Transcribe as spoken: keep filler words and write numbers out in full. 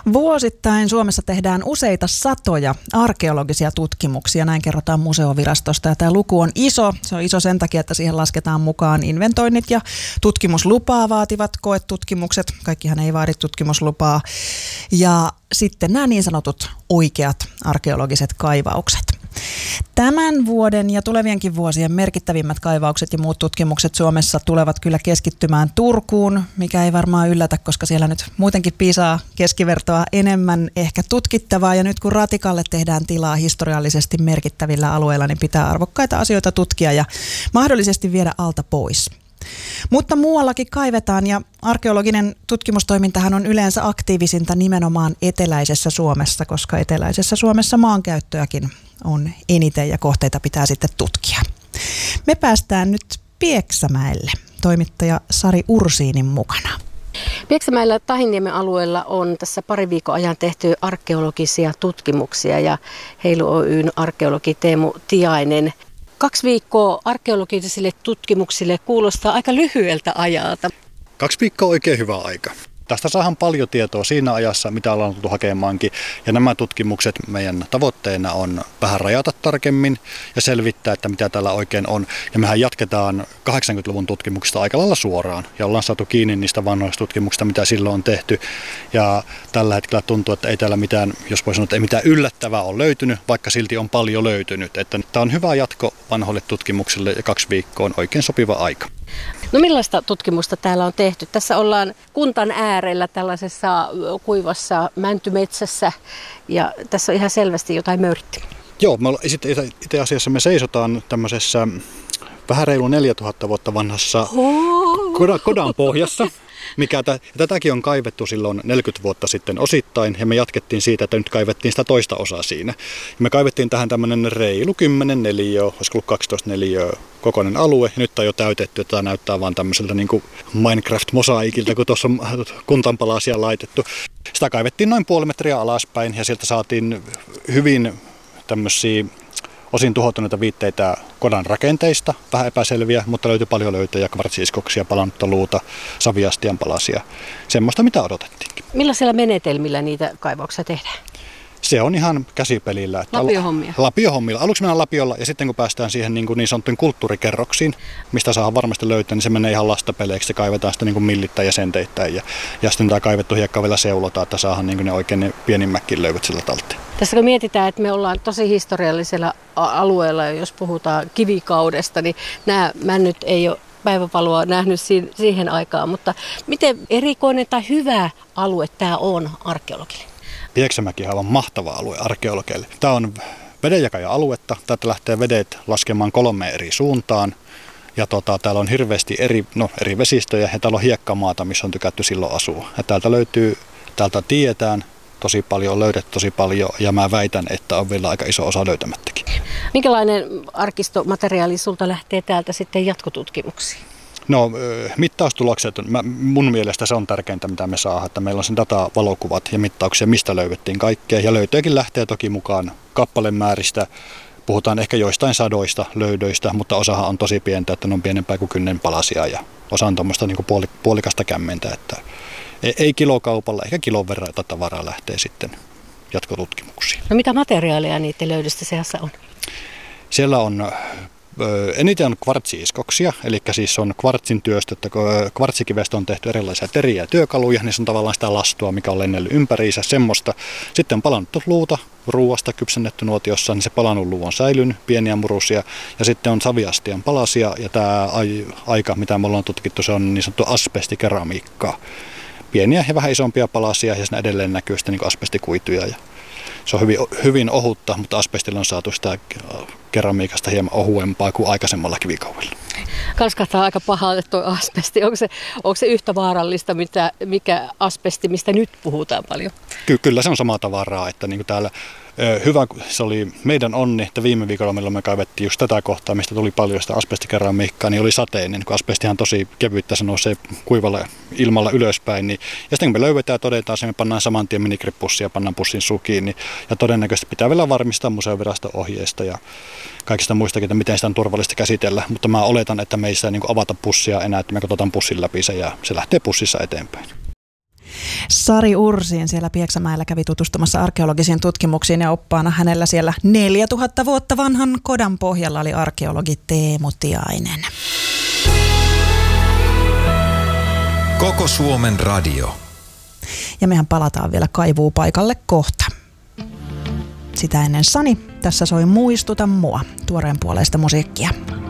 Vuosittain Suomessa tehdään useita satoja arkeologisia tutkimuksia, näin kerrotaan museovirastosta. Ja tämä luku on iso. Se on iso sen takia, että siihen lasketaan mukaan inventoinnit ja tutkimuslupaa vaativat koetutkimukset. Kaikkihan ei vaadi tutkimuslupaa. Ja sitten nämä niin sanotut oikeat arkeologiset kaivaukset. Tämän vuoden ja tulevienkin vuosien merkittävimmät kaivaukset ja muut tutkimukset Suomessa tulevat kyllä keskittymään Turkuun, mikä ei varmaan yllätä, koska siellä nyt muutenkin piisaa keskivertoa enemmän ehkä tutkittavaa. Ja nyt kun ratikalle tehdään tilaa historiallisesti merkittävillä alueilla, niin pitää arvokkaita asioita tutkia ja mahdollisesti viedä alta pois. Mutta muuallakin kaivetaan ja arkeologinen tutkimustoimintahan on yleensä aktiivisinta nimenomaan eteläisessä Suomessa, koska eteläisessä Suomessa maankäyttöäkin on eniten ja kohteita pitää sitten tutkia. Me päästään nyt Pieksämäelle toimittaja Sari Ursiinin mukana. Pieksämäellä Tahinniemen alueella on tässä pari viikon ajan tehty arkeologisia tutkimuksia ja Heilu Oy:n arkeologi Teemu Tiainen. Kaksi viikkoa arkeologisille tutkimuksille kuulostaa aika lyhyeltä ajalta. Kaksi viikkoa on oikein hyvä aika. Tästä saadaan paljon tietoa siinä ajassa, mitä ollaan tullut hakemaankin. Ja nämä tutkimukset meidän tavoitteena on vähän rajata tarkemmin ja selvittää, että mitä täällä oikein on. Ja mehän jatketaan kahdeksankymmentäluvun tutkimuksista aika lailla suoraan. Ja ollaan saatu kiinni niistä vanhoista tutkimuksista, mitä silloin on tehty. Ja tällä hetkellä tuntuu, että ei täällä mitään, jos voi sanoa, että ei mitään yllättävää ole löytynyt, vaikka silti on paljon löytynyt. Että tämä on hyvä jatko vanhoille tutkimuksille ja kaksi viikkoa on oikein sopiva aika. No millaista tutkimusta täällä on tehty? Tässä ollaan kuntan äärellä tällaisessa kuivassa mäntymetsässä ja tässä on ihan selvästi jotain möyrittiä. Joo, me itse asiassa me seisotaan tämmöisessä vähän reilu neljätuhatta vuotta vanhassa kodan, kodan pohjassa. Mikä tä, tätäkin on kaivettu silloin neljäkymmentä vuotta sitten osittain ja me jatkettiin siitä, että nyt kaivettiin sitä toista osaa siinä. Ja me kaivettiin tähän tämmöinen reilu kymmenen neliöä, olisiko ollut kaksitoista neliöä kokoinen alue ja nyt on jo täytetty, että tämä näyttää vaan tämmöiseltä niin kuin Minecraft-mosaikilta, kun tuossa on kuntanpalasia laitettu. Sitä kaivettiin noin puoli metriä alaspäin ja sieltä saatiin hyvin tämmöisiä osin tuhoutuneita viitteitä kodan rakenteista, vähän epäselviä, mutta löytyi paljon löytöjä, kvartsiiskoksia, palannutta luuta, saviastian palasia. Semmoista, mitä odotettiinkin. Millaisilla menetelmillä niitä kaivauksia tehdään? Se on ihan käsipelillä. Että lapiohommia? Lapiohommilla. Aluksi mennään lapiolla ja sitten kun päästään siihen niin, kuin niin sanottuihin kulttuurikerroksiin, mistä saa varmasti löytää, niin se menee ihan lastapeleiksi. Se kaivetaan sitten niin kuin millittäin ja senteittäin ja, ja sitten tämä kaivettu hiekka vielä seulotaan, että saadaan niin kuin ne oikein ne pienimmätkin löyvät sillä talteen. Tässä kun mietitään, että me ollaan tosi historiallisella alueella, jos puhutaan kivikaudesta, niin nämä männyt ei ole päiväpaloa nähnyt siihen aikaan, mutta miten erikoinen tai hyvä alue tämä on arkeologille? Pieksämäki on aivan mahtava alue arkeologeille. Tämä on vedenjakaja-aluetta. Täältä lähtee vedet laskemaan kolmeen eri suuntaan. Ja tota, täällä on hirveästi eri, no, eri vesistöjä ja täällä on hiekkamaata, missä on tykätty silloin asua. Ja täältä löytyy, täältä tiedetään tosi paljon, on löydetty tosi paljon ja mä väitän, että on vielä aika iso osa löytämättäkin. Minkälainen arkistomateriaali sulta lähtee täältä sitten jatkotutkimuksiin? No mittaustulokset, mun mielestä se on tärkeintä mitä me saadaan, että meillä on sen datavalokuvat ja mittauksia, mistä löydettiin kaikkea. Ja löytöjäkin lähtee toki mukaan kappalemääristä, puhutaan ehkä joistain sadoista löydöistä, mutta osahan on tosi pientä, että ne on pienempää kuin kynnen palasia ja osa on tuommoista niin kuin puoli, puolikasta kämmentä, että ei kilokaupalla, ehkä kilon verran tavaraa lähtee sitten jatkotutkimuksiin. No mitä materiaaleja niiden löydöstä seassa on? Siellä on eniten on kvartsiiskoksia, eli siis on kvartsin työstöstä, kvartsikivestä on tehty erilaisia teriä ja työkaluja, niin se on tavallaan sitä lastua, mikä on lennellyt ympäriinsä, semmoista. Sitten on palannut luuta, ruuasta kypsennetty nuotiossa, niin se palannut luu on säilynyt, pieniä murusia, ja sitten on saviastian palasia, ja tämä aika, mitä me ollaan tutkittu, se on niin sanottu asbestikeramiikkaa. Pieniä ja vähän isompia palasia, ja siinä edelleen näkyy sitten niin asbestikuituja. Ja se on hyvin, hyvin ohutta, mutta asbestilla on saatu sitä keramiikasta hieman ohuempaa kuin aikaisemmalla kivikaudella. Kalskahtaa aika pahalta tuo asbesti. Onko se, onko se yhtä vaarallista, mitä, mikä asbesti, mistä nyt puhutaan paljon? Ky- kyllä se on samaa tavaraa, että niin kuin täällä hyvä, se oli meidän onni, että viime viikolla milloin me kaivettiin just tätä kohtaa, mistä tuli paljon sitä asbestikeramiikkaa, niin oli sateinen, kun asbestihan tosi kevyttä, se nousee kuivalla ilmalla ylöspäin. Niin, ja sitten kun me löydetään ja todetaan se, me pannaan saman tien minigrip-pussia ja pannaan pussin sukiin, niin, ja todennäköisesti pitää vielä varmistaa museoviraston ohjeista ja kaikista muistakin, että miten sitä on turvallista käsitellä, mutta mä oletan, että me ei sitä niin kuin avata pussia enää, että me katsotaan pussin läpi se ja se lähtee pussissa eteenpäin. Sari Ursiin siellä Pieksämäellä kävi tutustumassa arkeologisiin tutkimuksiin ja oppaana hänellä siellä neljätuhatta vuotta vanhan kodan pohjalla oli arkeologi Teemu Tiainen. Koko Suomen radio. Ja mehän palataan vielä kaivuupaikalle kohta. Sitä ennen Sani, tässä soi Muistuta mua, tuoreen puoleista musiikkia.